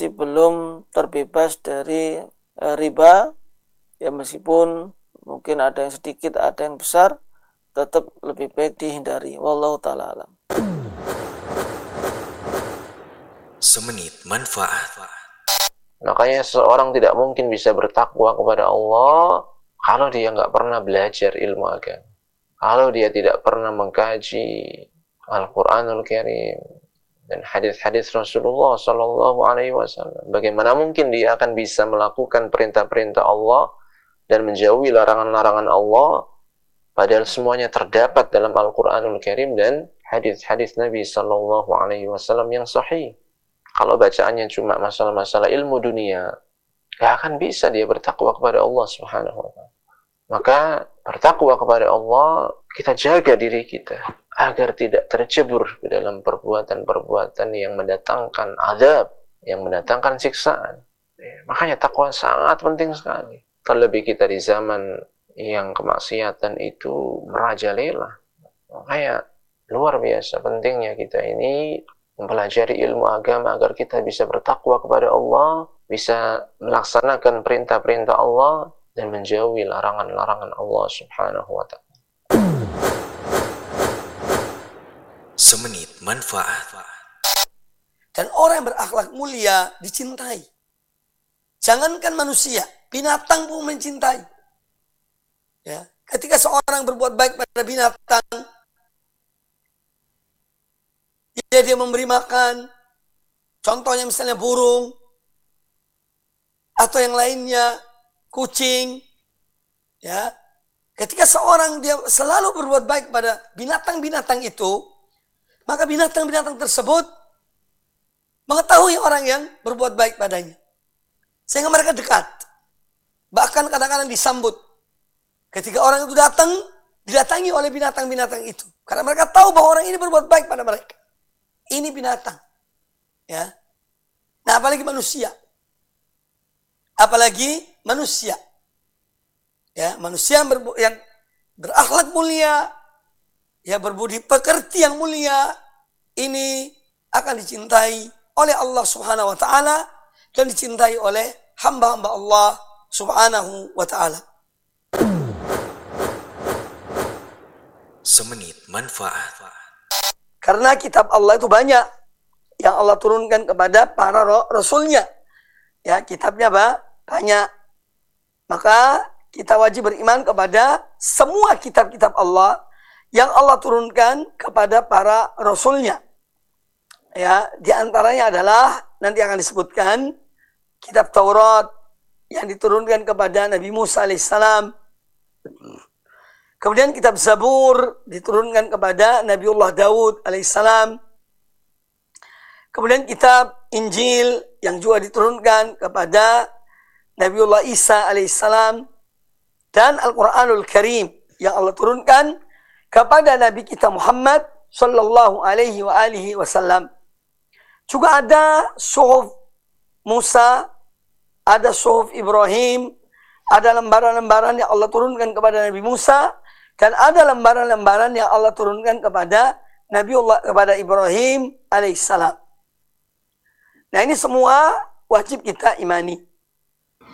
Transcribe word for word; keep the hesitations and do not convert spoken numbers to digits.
masih belum terbebas dari e, riba, ya meskipun mungkin ada yang sedikit, ada yang besar, tetap lebih baik dihindari. Wallahu ta'ala alam. Semenit manfaat. Makanya seseorang tidak mungkin bisa bertakwa kepada Allah kalau dia nggak pernah belajar ilmu agama. Kalau dia tidak pernah mengkaji Al-Quranul Karim dan hadis-hadis Rasulullah Sallallahu Alaihi Wasallam, bagaimana mungkin dia akan bisa melakukan perintah-perintah Allah dan menjauhi larangan-larangan Allah, padahal semuanya terdapat dalam Al-Quranul Karim dan hadis-hadis Nabi Sallallahu Alaihi Wasallam yang sahih. Kalau bacaannya cuma masalah-masalah ilmu dunia, gak akan bisa dia bertakwa kepada Allah Subhanahu Wa Taala. Maka bertakwa kepada Allah, kita jaga diri kita agar tidak tercebur ke dalam perbuatan-perbuatan yang mendatangkan azab, yang mendatangkan siksaan. Makanya takwa sangat penting sekali. Terlebih kita di zaman yang kemaksiatan itu merajalela. Makanya luar biasa pentingnya kita ini mempelajari ilmu agama agar kita bisa bertakwa kepada Allah, bisa melaksanakan perintah-perintah Allah dan menjauhi larangan-larangan Allah Subhanahu wa Ta'ala. Semenit manfaat. Dan orang yang berakhlak mulia dicintai. Jangankan manusia, binatang pun mencintai. Ya, ketika seorang berbuat baik pada binatang, dia dia memberi makan, contohnya misalnya burung atau yang lainnya, kucing, ya. Ketika seorang dia selalu berbuat baik pada binatang-binatang itu, maka binatang-binatang tersebut mengetahui orang yang berbuat baik padanya, sehingga mereka dekat. Bahkan kadang-kadang disambut. Ketika orang itu datang, didatangi oleh binatang-binatang itu, karena mereka tahu bahwa orang ini berbuat baik pada mereka. Ini binatang, ya. Nah, apalagi manusia, apalagi manusia, ya, manusia yang, ber, yang berakhlak mulia, ya, berbudi pekerti yang mulia, ini akan dicintai oleh Allah Subhanahu Wa Taala dan dicintai oleh hamba-hamba Allah Subhanahu Wa Taala. Semenit manfaat. Karena kitab Allah itu banyak yang Allah turunkan kepada para rasulnya. Ya, kitabnya apa? Banyak. Maka kita wajib beriman kepada semua kitab-kitab Allah yang Allah turunkan kepada para rasulnya. Ya, di antaranya adalah nanti akan disebutkan kitab Taurat yang diturunkan kepada Nabi Musa alaihissalam. Kemudian kitab Zabur diturunkan kepada Nabiullah Daud alaihissalam. Kemudian kitab Injil yang juga diturunkan kepada Nabiullah Isa alaihissalam. Dan Al-Quranul Karim yang Allah turunkan kepada Nabi kita Muhammad sallallahu alaihi wa alihi wasallam. Juga ada suhuf Musa, ada suhuf Ibrahim, ada lembaran-lembaran yang Allah turunkan kepada Nabi Musa, dan ada lembaran-lembaran yang Allah turunkan kepada Nabiullah, kepada Ibrahim alaihissalam. Nah, ini semua wajib kita imani.